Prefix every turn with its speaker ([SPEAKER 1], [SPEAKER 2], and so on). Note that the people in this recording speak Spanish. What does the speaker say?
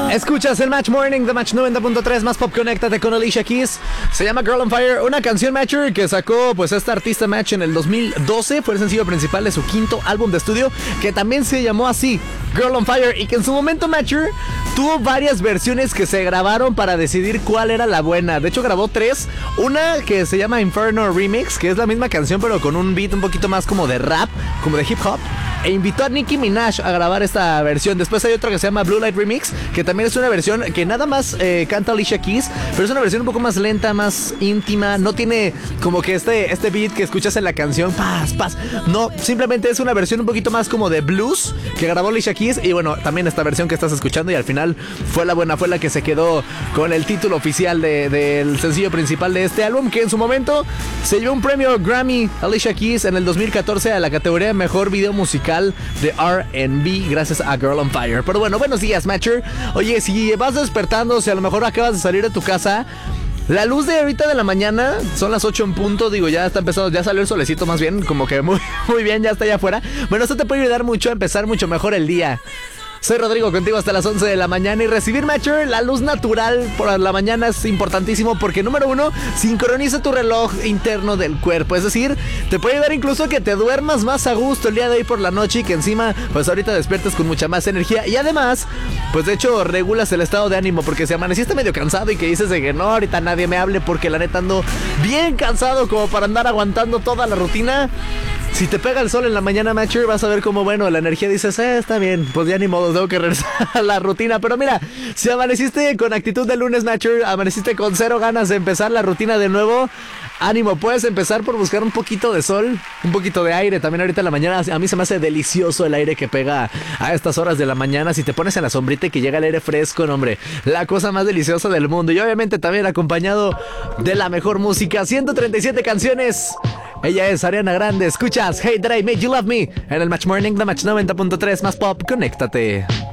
[SPEAKER 1] Escuchas el Match Morning de Match 90.3 más pop. Conéctate con Alicia Keys. Se llama Girl on Fire, una canción Matcher que sacó pues esta artista Match en el 2012. Fue el sencillo principal de su quinto álbum de estudio, que también se llamó así, Girl on Fire, y que en su momento Matcher tuvo varias versiones que se grabaron para decidir cuál era la buena. De hecho grabó tres. Una que se llama Inferno Remix, que es la misma canción pero con un beat un poquito más como de rap, como de hip hop, e invitó a Nicki Minaj a grabar esta versión. Después hay otra que se llama Blue Light Remix, que también es una versión que nada más canta Alicia Keys, pero es una versión un poco más lenta, más íntima. No tiene como que este beat que escuchas en la canción, paz. No, simplemente es una versión un poquito más como de blues que grabó Alicia Keys. Y bueno, también esta versión que estás escuchando, y al final fue la buena, fue la que se quedó con el título oficial del sencillo principal de este álbum, que en su momento se llevó un premio Grammy Alicia Keys en el 2014 a la categoría de Mejor Video Musical de R&B, gracias a Girl on Fire. Pero bueno, buenos días, Matcher. Oye, si vas despertando, si a lo mejor acabas de salir de tu casa, la luz de ahorita de la mañana, son las 8 en punto, digo, ya está empezando, ya salió el solecito más bien, como que muy bien, ya está allá afuera. Bueno, esto te puede ayudar mucho a empezar mucho mejor el día. Soy Rodrigo, contigo hasta las 11 de la mañana, y recibir, Matcher, la luz natural por la mañana es importantísimo porque, número uno, sincroniza tu reloj interno del cuerpo. Es decir, te puede ayudar incluso a que te duermas más a gusto el día de hoy por la noche, y que encima, pues ahorita despiertes con mucha más energía. Y además, pues de hecho, regulas el estado de ánimo, porque si amaneciste medio cansado y que dices de que no, ahorita nadie me hable porque la neta ando bien cansado como para andar aguantando toda la rutina, si te pega el sol en la mañana, Matcher, vas a ver cómo, bueno, la energía dices, está bien, pues ya ni modo, tengo que regresar a la rutina. Pero mira, si amaneciste con actitud de lunes, Matcher, amaneciste con cero ganas de empezar la rutina de nuevo, ánimo, puedes empezar por buscar un poquito de sol, un poquito de aire. También ahorita en la mañana, a mí se me hace delicioso el aire que pega a estas horas de la mañana. Si te pones en la sombrita y que llega el aire fresco, no, hombre, la cosa más deliciosa del mundo. Y obviamente también acompañado de la mejor música, 137 canciones. Ella es Ariana Grande. Escuchas Hey That I Made You Love Me en el Match Morning de Match 90.3 más pop. Conéctate.